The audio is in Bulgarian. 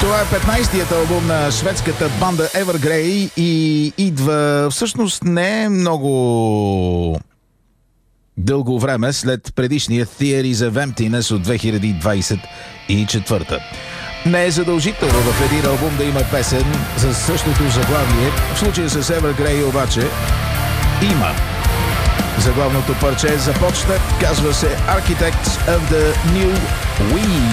Това е 15-тият албум на шведската банда Evergrey и идва всъщност не много дълго време след предишния Theories of Emptiness от 2024. Не е задължително в един албум да има песен за същото заглавие. В случая с Evergrey обаче има. Заглавното парче започна, казва се Architects of the New Wave.